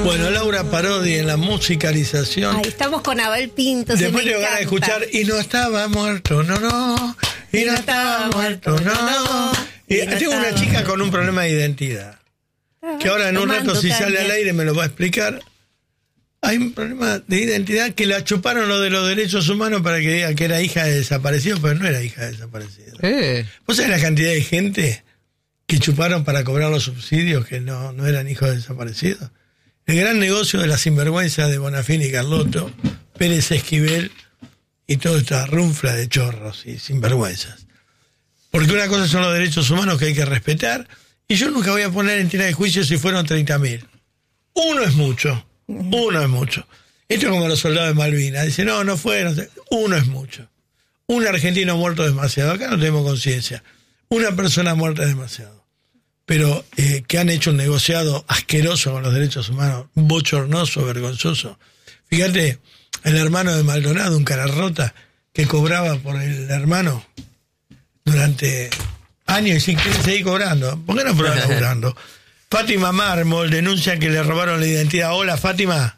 Bueno, Laura Parodi en la musicalización. Ahí estamos con Abel Pintos. Después te van a escuchar y no estaba muerto, no. Y no estaba muerto, no. Y tengo una chica con un problema de identidad. Que ahora en un rato, si sale al aire, me lo va a explicar. Hay un problema de identidad que la chuparon lo de los derechos humanos para que diga que era hija de desaparecido, pero no era hija de desaparecido. ¿Vos sabés la cantidad de gente que chuparon para cobrar los subsidios que no eran hijos de desaparecidos? El gran negocio de la sinvergüenza de Bonafini y Carlotto, Pérez Esquivel y toda esta runfla de chorros y sinvergüenzas. Porque una cosa son los derechos humanos que hay que respetar, y yo nunca voy a poner en tela de juicio si fueron 30.000. Uno es mucho. Esto es como los soldados de Malvinas. Dicen, no fueron. Uno es mucho. Un argentino muerto es demasiado. Acá no tenemos conciencia. Una persona muerta es demasiado. Pero que han hecho un negociado asqueroso con los derechos humanos, bochornoso, vergonzoso. Fíjate, el hermano de Maldonado, un cara rota, que cobraba por el hermano durante años y sin seguir cobrando. ¿Por qué no prueban laburando? Fátima Mármol denuncia que le robaron la identidad. Hola, Fátima.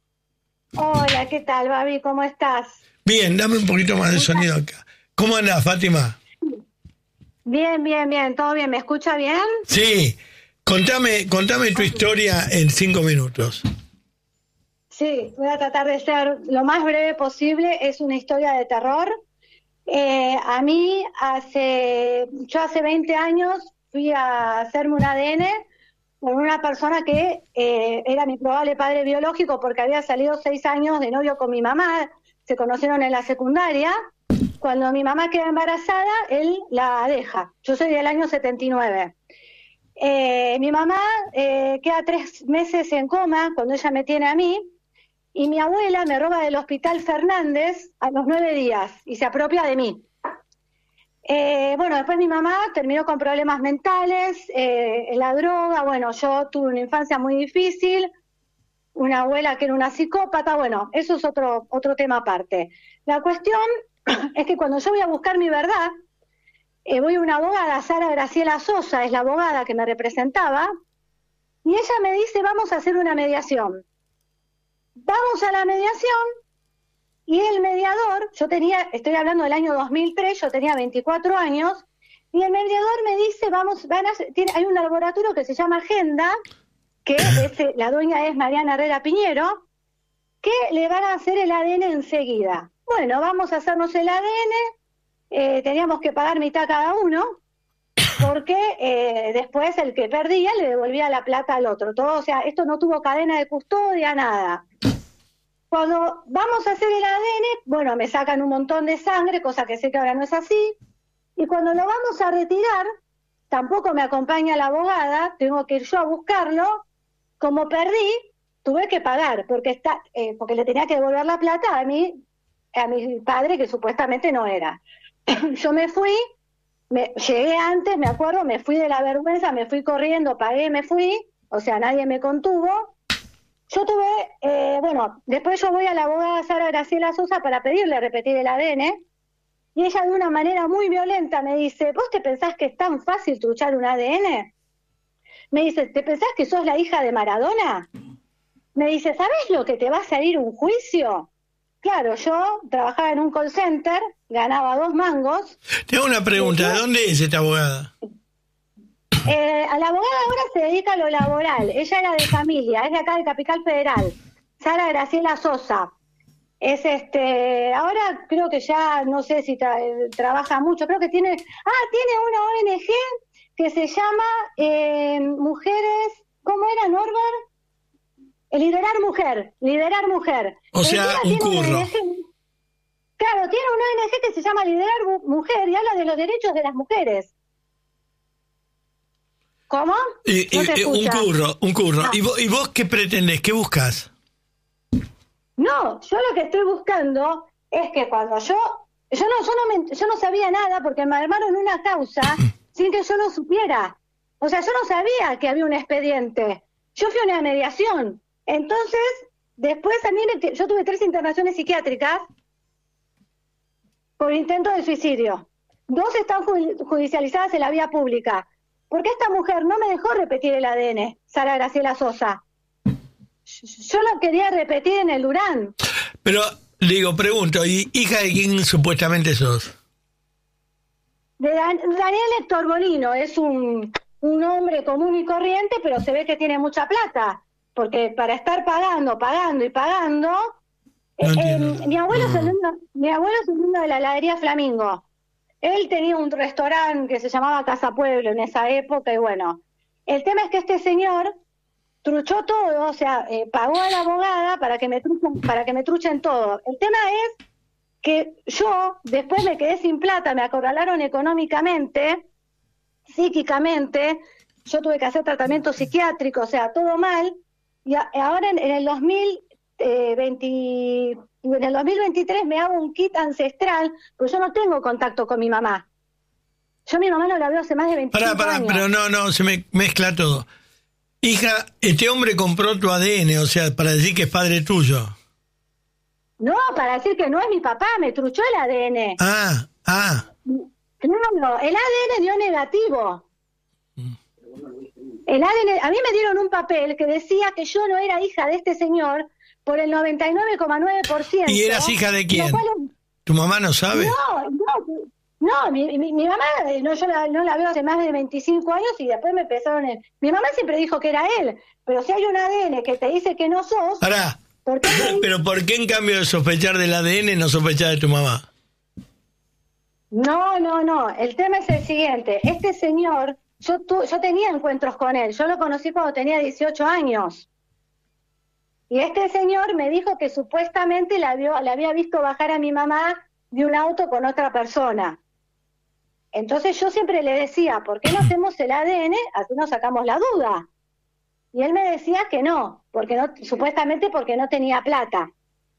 Hola, ¿qué tal, Babi? ¿Cómo estás? Bien, dame un poquito más de sonido acá. ¿Cómo andás, Fátima? Bien, ¿todo bien? ¿Me escucha bien? Sí. Contame tu historia en 5 minutos. Sí, voy a tratar de ser lo más breve posible. Es una historia de terror. A mí, yo hace 20 años fui a hacerme un ADN con una persona que era mi probable padre biológico, porque había salido 6 años de novio con mi mamá. Se conocieron en la secundaria. Cuando mi mamá queda embarazada, él la deja. Yo soy del año 79. Mi mamá queda 3 meses en coma cuando ella me tiene a mí, y mi abuela me roba del Hospital Fernández a los 9 días y se apropia de mí. Después mi mamá terminó con problemas mentales, la droga. Bueno, yo tuve una infancia muy difícil, una abuela que era una psicópata. Bueno, eso es otro tema aparte. La cuestión es que cuando yo voy a buscar mi verdad, voy a una abogada, Sara Graciela Sosa, es la abogada que me representaba, y ella me dice, vamos a hacer una mediación. Vamos a la mediación, y el mediador, estoy hablando del año 2003, yo tenía 24 años, y el mediador me dice, hay un laboratorio que se llama Agenda, que la dueña es Mariana Herrera Piñero, que le van a hacer el ADN enseguida. Bueno, vamos a hacernos el ADN, teníamos que pagar mitad cada uno, porque después el que perdía le devolvía la plata al otro. Todo, o sea, esto no tuvo cadena de custodia, nada. Cuando vamos a hacer el ADN, bueno, me sacan un montón de sangre, cosa que sé que ahora no es así, y cuando lo vamos a retirar, tampoco me acompaña la abogada, tengo que ir yo a buscarlo. Como perdí, tuve que pagar, porque le tenía que devolver la plata a mi padre, que supuestamente no era. Yo me fui, llegué antes, me acuerdo, me fui de la vergüenza, me fui corriendo, pagué, me fui, o sea, nadie me contuvo. Yo después yo voy a la abogada Sara Graciela Sosa para pedirle repetir el ADN, y ella de una manera muy violenta me dice, ¿vos te pensás que es tan fácil truchar un ADN? Me dice, ¿te pensás que sos la hija de Maradona? Me dice, ¿sabés lo que te va a salir un juicio? Claro, yo trabajaba en un call center, ganaba 2 mangos. Tengo una pregunta, ¿de dónde es esta abogada? A la abogada ahora se dedica a lo laboral. Ella era de familia, es de acá de Capital Federal. Sara Graciela Sosa. Ahora creo que ya, no sé si trabaja mucho, creo que tiene una ONG que se llama Mujeres, ¿cómo era, Norbert? Liderar Mujer. O sea, un curro. Claro, tiene una ONG que se llama Liderar Mujer y habla de los derechos de las mujeres. ¿Cómo? Un curro. No. ¿Y vos qué pretendés? ¿Qué buscas? No, yo lo que estoy buscando es que cuando yo no sabía nada porque me armaron una causa sin que yo lo supiera. O sea, yo no sabía que había un expediente. Yo fui a una mediación. Entonces, después yo tuve 3 internaciones psiquiátricas por intento de suicidio. 2 están judicializadas en la vía pública. Porque esta mujer no me dejó repetir el ADN, Sara Graciela Sosa. Yo lo quería repetir en el Durán. Pero, digo, pregunto, ¿y hija de quién supuestamente sos? De Daniel Héctor Bolino, es un hombre común y corriente, pero se ve que tiene mucha plata, porque para estar pagando y pagando... mi abuelo es el dueño de la heladería Flamingo. Él tenía un restaurante que se llamaba Casa Pueblo en esa época, y bueno, el tema es que este señor truchó todo, o sea, pagó a la abogada para que me truchen todo. El tema es que yo después me quedé sin plata, me acorralaron económicamente, psíquicamente, yo tuve que hacer tratamiento psiquiátrico, o sea, todo mal, y ahora en el 2023 me hago un kit ancestral, porque yo no tengo contacto con mi mamá. Yo a mi mamá no la veo hace más de 25 años. Pero no, se me mezcla todo. Hija, este hombre compró tu ADN, o sea, para decir que es padre tuyo. No, para decir que no es mi papá, me truchó el ADN. Claro, el ADN dio negativo. El ADN, a mí me dieron un papel que decía que yo no era hija de este señor por el 99,9%. ¿Y eras hija de quién? ¿Tu mamá no sabe? No, mi mamá, yo no la veo hace más de 25 años y después me empezaron... Mi mamá siempre dijo que era él, pero si hay un ADN que te dice que no sos... Pará, pero ¿por qué en cambio de sospechar del ADN no sospechar de tu mamá? No, el tema es el siguiente, este señor, yo tenía encuentros con él, yo lo conocí cuando tenía 18 años. Y este señor me dijo que supuestamente la había visto bajar a mi mamá de un auto con otra persona. Entonces yo siempre le decía, ¿por qué no hacemos el ADN? Así nos sacamos la duda. Y él me decía que no, supuestamente porque no tenía plata.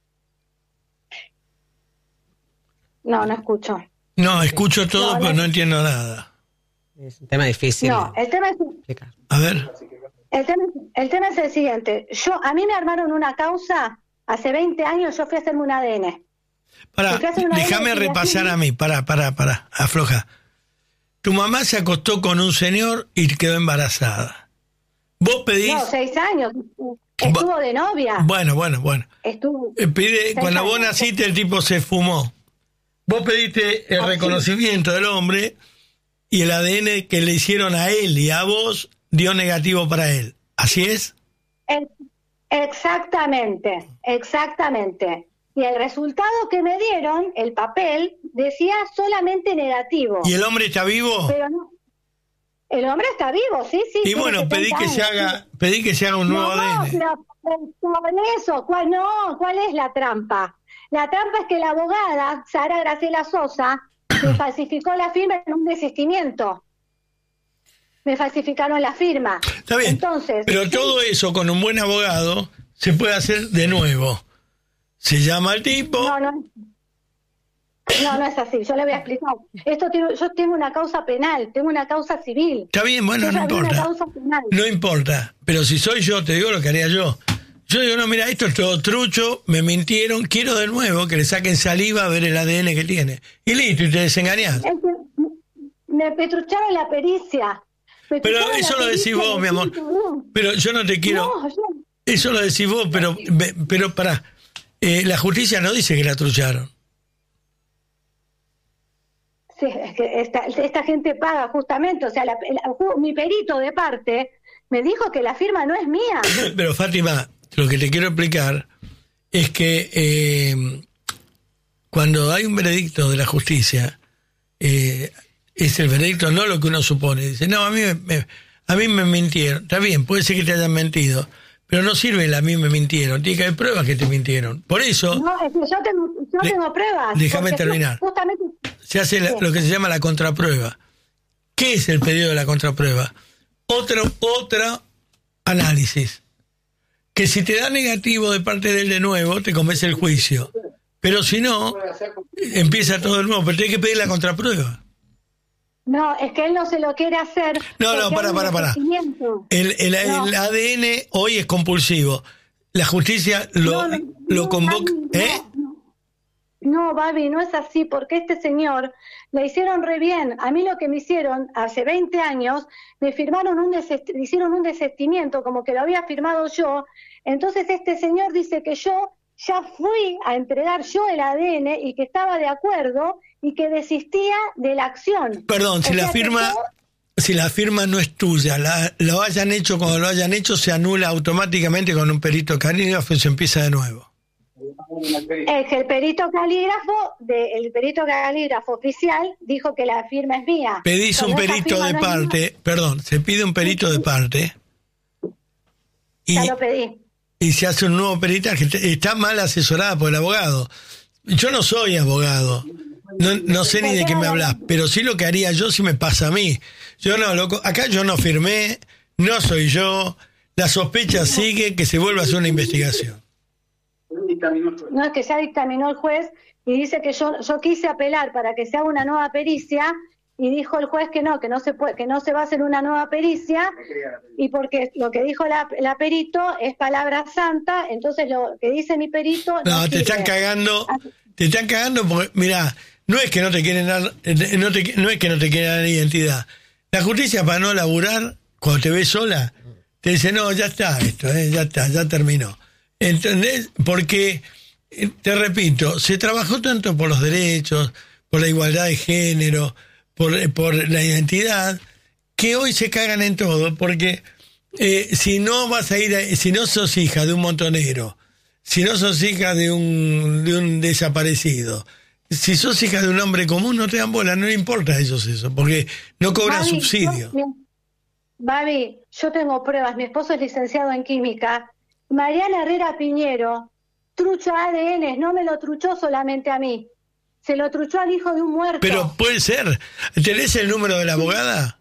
No escucho. No, escucho todo, pero no entiendo nada. Es un tema difícil. No, el tema es... A ver. El tema es el siguiente. A mí me armaron una causa, hace 20 años yo fui a hacerme un ADN. Déjame repasar a mí, para, afloja. Tu mamá se acostó con un señor y quedó embarazada. Vos pedís... No, 6 años. Estuvo de novia. Bueno. Estuvo... Cuando vos naciste el tipo se fumó. Vos pediste el reconocimiento del hombre y el ADN que le hicieron a él y a vos dio negativo para él. ¿Así es? Exactamente. Y el resultado que me dieron, el papel, decía solamente negativo. ¿Y el hombre está vivo? Pero no. El hombre está vivo, sí. Y bueno, pedí que se haga un nuevo ADN. Pero con eso, ¿cuál es la trampa? La trampa es que la abogada, Sara Graciela Sosa, me falsificó la firma en un desistimiento. Me falsificaron la firma. Está bien, entonces, pero todo eso con un buen abogado se puede hacer de nuevo. Se llama al tipo... No es así, yo le voy a explicar. Yo tengo una causa penal, tengo una causa civil. Está bien, bueno, no importa. No importa, pero si soy yo, te digo lo que haría yo. Yo digo, no, mira, esto es todo trucho, me mintieron, quiero de nuevo que le saquen saliva a ver el ADN que tiene. Y listo, y te desengañás. Me petrucharon la pericia. Pero eso lo decís vos, mi amor. Pero yo no te quiero... Eso lo decís vos, pero pará. La justicia no dice que la trucharon. Sí, es que esta gente paga justamente, o sea, mi perito de parte me dijo que la firma no es mía. Pero Fátima, lo que te quiero explicar es que cuando hay un veredicto de la justicia, es el veredicto, no lo que uno supone. Dice, no, a mí me mintieron. Está bien, puede ser que te hayan mentido, pero no sirve el a mí me mintieron. Tiene que haber pruebas que te mintieron. Por eso... No, es que yo tengo pruebas. Déjame terminar. Justamente... Se hace lo que se llama la contraprueba. ¿Qué es el pedido de la contraprueba? Otro análisis. Que si te da negativo de parte de él de nuevo, te convence el juicio. Pero si no, empieza todo de nuevo. Pero tienes que pedir la contraprueba. No, es que él no se lo quiere hacer. No, para. El ADN hoy es compulsivo. La justicia lo convoca... No, Babi, no es así, porque este señor le hicieron re bien. A mí lo que me hicieron hace 20 años, me firmaron hicieron un desistimiento, como que lo había firmado yo. Entonces este señor dice que yo ya fui a entregar yo el ADN y que estaba de acuerdo y que desistía de la acción. Perdón, si la firma no es tuya, lo hayan hecho cuando lo hayan hecho, se anula automáticamente con un perito calígrafo y se empieza de nuevo. Es que el perito calígrafo oficial dijo que la firma es mía. Pedís un perito de parte, perdón, se pide un perito de parte. Ya lo pedí. Y se hace un nuevo peritaje. Está mal asesorada por el abogado. Yo no soy abogado. No sé ni de qué me hablas, pero sí lo que haría yo si me pasa a mí. Yo no, loco, acá yo no firmé, no soy yo. La sospecha sigue, que se vuelva a hacer una investigación. No, es que ya dictaminó el juez y dice que yo quise apelar para que se haga una nueva pericia y dijo el juez que no se puede, que no se va a hacer una nueva pericia, y porque lo que dijo la perito es palabra santa, entonces lo que dice mi perito no te están cagando porque mirá, no es que no te quieren dar, no es que no te quieren dar identidad. La justicia, para no laburar, cuando te ves sola, te dice no, ya está esto, ya terminó. ¿Entendés? Porque, te repito, se trabajó tanto por los derechos, por la igualdad de género, por la identidad, que hoy se cagan en todo, porque si no vas a ir, si no sos hija de un montonero, si no sos hija de un desaparecido, si sos hija de un hombre común, no te dan bola, no le importa a ellos eso, porque no cobran subsidio. Babi, yo tengo pruebas, mi esposo es licenciado en química. Mariana Herrera Piñero trucha ADN, no me lo truchó solamente a mí, se lo truchó al hijo de un muerto. Pero puede ser. ¿Tenés el número de la abogada?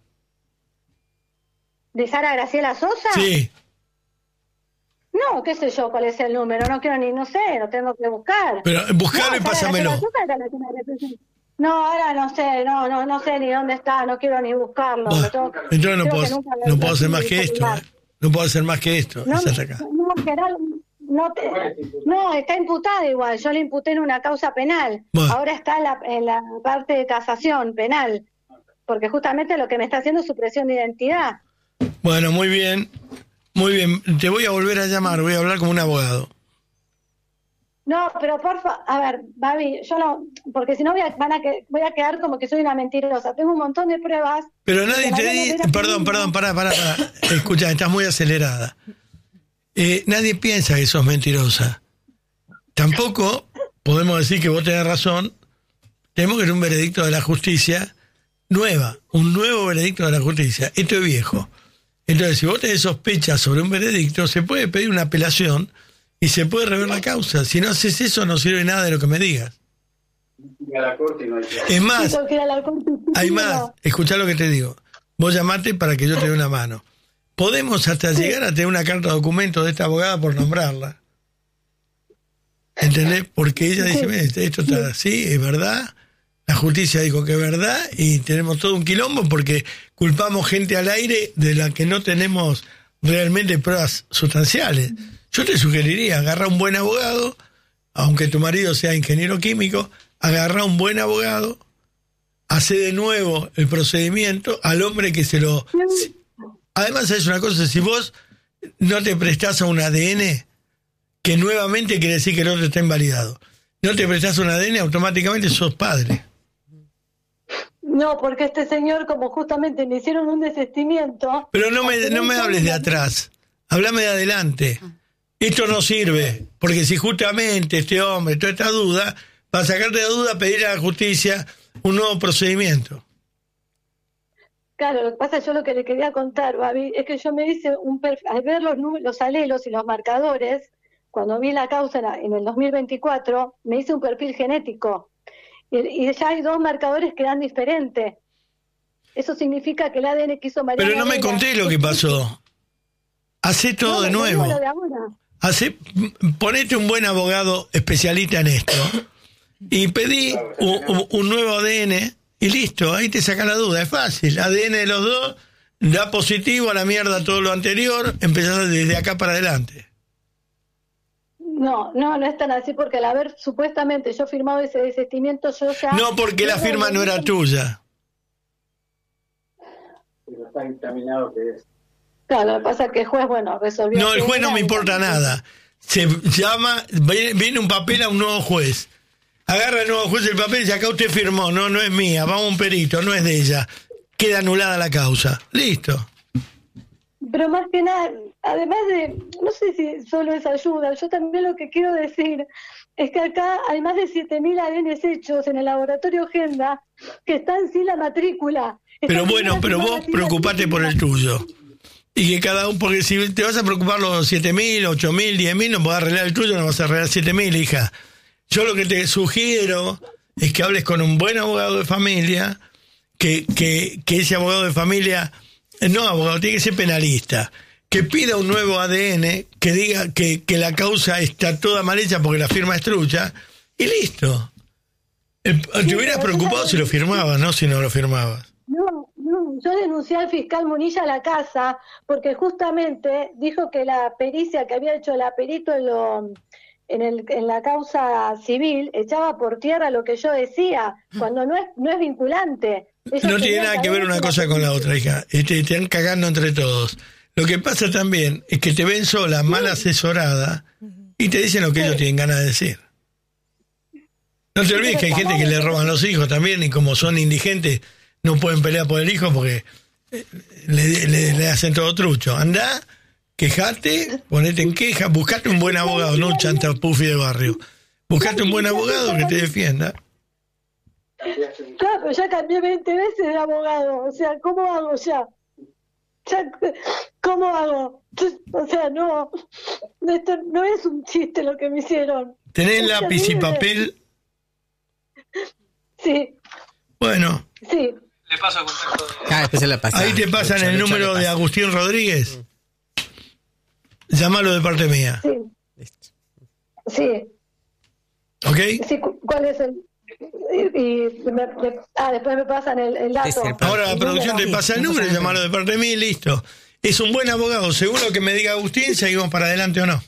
¿De Sara Graciela Sosa? Sí. No, qué sé yo cuál es el número, no quiero no sé, lo tengo que buscar. Pero buscalo y pásamelo. No, ahora no sé, no sé ni dónde está, no quiero ni buscarlo. Bueno, entonces no puedo hacer más que esto. No puedo hacer más que esto. No, está imputada igual. Yo le imputé en una causa penal. Bueno. Ahora está en la parte de casación penal. Porque justamente lo que me está haciendo es supresión de identidad. Bueno, muy bien. Muy bien. Te voy a volver a llamar. Voy a hablar con un abogado. No, pero porfa, a ver, Babi, yo no, porque si no voy a quedar como que soy una mentirosa. Tengo un montón de pruebas. Pero nadie te dice, perdón, pará. Escucha, estás muy acelerada. Nadie piensa que sos mentirosa. Tampoco podemos decir que vos tenés razón. Tenemos que ir a un veredicto de la justicia un nuevo veredicto de la justicia. Esto es viejo. Entonces, si vos tenés sospechas sobre un veredicto, se puede pedir una apelación y se puede rever la causa. Si no haces eso, no sirve nada de lo que me digas. Es más, hay más. Escuchá lo que te digo. Vos llamate para que yo te dé una mano. Podemos hasta llegar a tener una carta de documento de esta abogada por nombrarla. ¿Entendés? Porque ella dice, esto está así, es verdad. La justicia dijo que es verdad y tenemos todo un quilombo porque culpamos gente al aire de la que no tenemos realmente pruebas sustanciales. Yo te sugeriría, agarra un buen abogado, aunque tu marido sea ingeniero químico, agarra un buen abogado, hace de nuevo el procedimiento al hombre que se lo... Además, es una cosa, si vos no te prestás a un ADN, que nuevamente quiere decir que el otro está invalidado, no te prestás a un ADN, automáticamente sos padre. No, porque este señor, como justamente me hicieron un desistimiento... Pero no me hables de atrás, háblame de adelante. Esto no sirve, porque si justamente este hombre, toda esta duda, para sacarte de duda, pedir a la justicia un nuevo procedimiento. Claro, lo que pasa, yo lo que le quería contar, Babi, es que yo me hice un perfil, al ver los alelos y los marcadores, cuando vi la causa en el 2024, me hice un perfil genético. Y ya hay 2 marcadores que eran diferentes. Eso significa que el ADN que hizo Mariana... Pero no me conté lo que pasó. Hacé todo de nuevo. Ponete un buen abogado especialista en esto y pedí un nuevo ADN y listo, ahí te saca la duda, es fácil. ADN de los dos da positivo a la mierda todo lo anterior, empezás desde acá para adelante. No es tan así, porque al haber supuestamente yo firmado ese desistimiento, yo ya... No, porque la firma no era tuya. Pero está dictaminado que es. Claro, lo que pasa es que el juez, resolvió... No, el que juez no era, me y importa nada. Se llama, viene un papel a un nuevo juez. Agarra el nuevo juez el papel y dice, acá usted firmó, no es mía, vamos a un perito, no es de ella. Queda anulada la causa. Listo. Pero más que nada, además de, no sé si solo es ayuda, yo también lo que quiero decir es que acá hay más de 7.000 ADNs hechos en el laboratorio Genda que están sin la matrícula. Pero bueno, pero vos preocupate por el tuyo. Y que cada uno, porque si te vas a preocupar los 7.000, 8.000, 10.000, no podés arreglar el tuyo, no vas a arreglar 7.000, hija. Yo lo que te sugiero es que hables con un buen abogado de familia, que ese abogado de familia, no abogado, tiene que ser penalista, que pida un nuevo ADN, que diga que la causa está toda mal hecha porque la firma es trucha, y listo. Te hubieras preocupado si lo firmabas, no si no lo firmabas. No, yo denuncié al fiscal Munilla a la casa porque justamente dijo que la pericia que había hecho el perito en la causa civil echaba por tierra lo que yo decía, cuando no es vinculante. No tiene nada que ver una cosa con la otra, hija. Te están cagando entre todos. Lo que pasa también es que te ven sola, mal asesorada, y te dicen lo que ellos tienen ganas de decir. No te olvides que hay gente que le roban los hijos también, y como son indigentes, no pueden pelear por el hijo porque le hacen todo trucho. Andá, quejate, ponete en queja, buscate un buen abogado, no un chantapufi de barrio. Buscate un buen abogado que te defienda. Claro, pero ya cambié 20 veces de abogado, o sea, ¿cómo hago ya? ¿Cómo hago? O sea, no, esto no es un chiste lo que me hicieron. ¿Tenés lápiz y papel? Sí. Bueno. Sí. Le paso el contacto Después se la pasa. Ahí te pasan el número de Agustín Rodríguez. Llámalo de parte mía. Sí. Listo. Sí. ¿Ok? Sí, ¿cuál es el...? Después me pasan el dato. Ahora la producción te pasa el número y llamalo de parte de mí y listo. Es un buen abogado. Según lo que me diga Agustín, seguimos para adelante o no.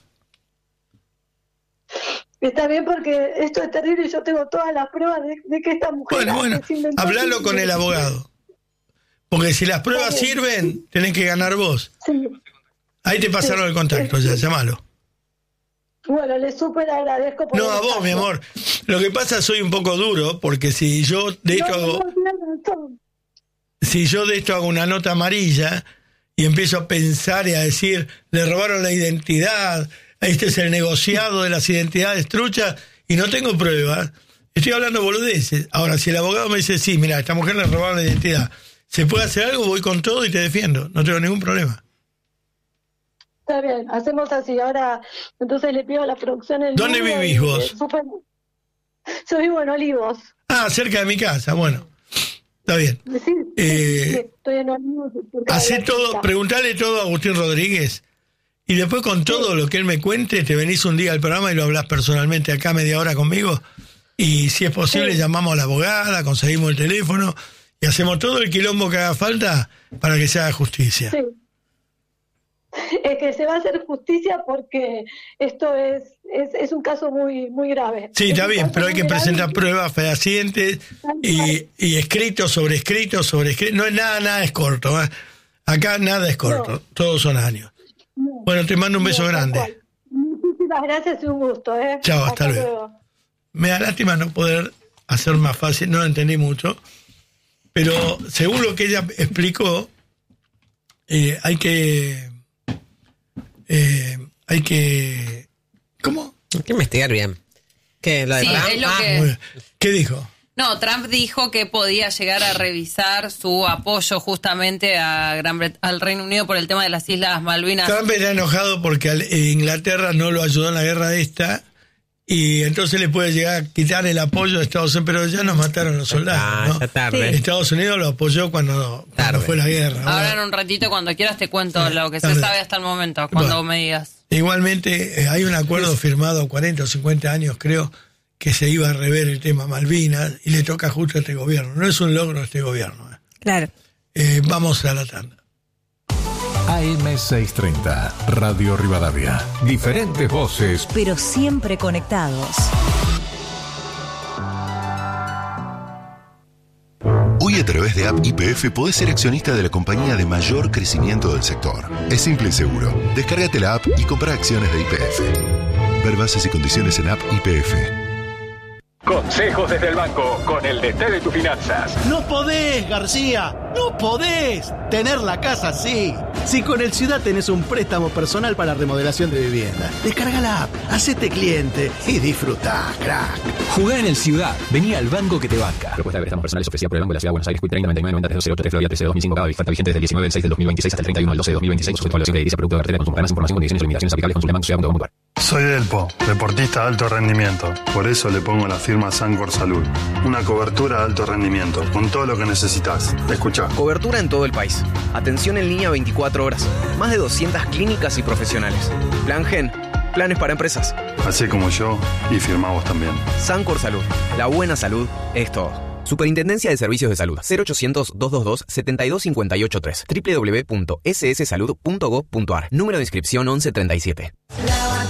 Está bien, porque esto es terrible y yo tengo todas las pruebas de que esta mujer... Bueno, hablalo con el abogado. Porque si las pruebas sirven, tenés que ganar vos. Sí. Ahí te pasaron el contacto, ya, llámalo. Bueno, le súper agradezco por No, el a vos, espacio. mi amor. Lo que pasa, soy un poco duro, porque si yo de esto hago una nota amarilla y empiezo a pensar y a decir, le robaron la identidad, este es el negociado de las identidades truchas, y no tengo pruebas, estoy hablando boludeces. Ahora, si el abogado me dice, sí, mira, a esta mujer le robaron la identidad, ¿se puede hacer algo? Voy con todo y te defiendo, no tengo ningún problema. Está bien, hacemos así. Ahora, entonces le pido a la producción el ¿Dónde número vivís y, vos? Yo vivo en Olivos. Ah, cerca de mi casa, bueno, está bien. Sí, estoy en Olivos. Hacé todo, preguntale todo a Agustín Rodríguez, y después con todo lo que él me cuente, te venís un día al programa y lo hablas personalmente acá media hora conmigo, y si es posible llamamos a la abogada, conseguimos el teléfono, y hacemos todo el quilombo que haga falta para que se haga justicia. Sí. Es que se va a hacer justicia porque esto es un caso muy muy grave. Sí, está bien, pero hay que presentar pruebas fehacientes y escritos sobre escritos sobre escritos. No es nada es corto. Acá nada es corto, todos son años. Bueno, te mando un beso grande. Muchísimas gracias y un gusto. Chao, hasta luego. Me da lástima no poder hacer más fácil, no lo entendí mucho, pero según lo que ella explicó, hay que... ¿Cómo? Hay que investigar bien. ¿Qué? ¿Lo de Sí, Trump? es lo que... ¿Qué dijo? No, Trump dijo que podía llegar a revisar su apoyo justamente al Reino Unido por el tema de las Islas Malvinas. Trump está enojado porque Inglaterra no lo ayudó en la guerra esta, y entonces le puede llegar a quitar el apoyo de Estados Unidos, pero ya nos mataron los soldados, ¿no? Ya tarde. Estados Unidos lo apoyó cuando fue la guerra. Ahora en un ratito, cuando quieras, te cuento lo que se sabe hasta el momento, cuando me digas. Igualmente, hay un acuerdo firmado 40 o 50 años, creo, que se iba a rever el tema Malvinas, y le toca justo a este gobierno. No es un logro de este gobierno. Claro. Vamos a la tanda. AM630, Radio Rivadavia. Diferentes voces, pero siempre conectados. Hoy a través de App YPF podés ser accionista de la compañía de mayor crecimiento del sector. Es simple y seguro. Descárgate la app y compra acciones de YPF. Ver bases y condiciones en App YPF. Consejos desde el banco con el DT de tus finanzas. No podés, García, no podés tener la casa así. Si con el Ciudad tenés un préstamo personal para remodelación de vivienda, descarga la app, hacete cliente y disfrutá, crack. Jugá en el Ciudad, vení al banco que te banca. Propuesta de préstamos personales ofrecida por el Banco de la Ciudad de Buenos Aires, CUIT 30 99 90 303 Florida 13 2005 CABI. Falta vigente desde el 19 del 6 del 2026 hasta el 31 del 12 de 2026. Sujeto a evaluación de edilicia, producto de cartera de consumo. Para más información, condiciones y limitaciones aplicables, consulta banco.ciudad.com.ar. Soy Delpo, deportista de alto rendimiento. Por eso le pongo la firma Sancor Salud. Una cobertura de alto rendimiento, con todo lo que necesitas. Escuchá. Cobertura en todo el país. Atención en línea 24 horas. Más de 200 clínicas y profesionales. Plan Gen. Planes para empresas. Así como yo, y firmamos también. Sancor Salud. La buena salud es todo. Superintendencia de Servicios de Salud. 0800-222-72583. www.sssalud.gov.ar. Número de inscripción 1137.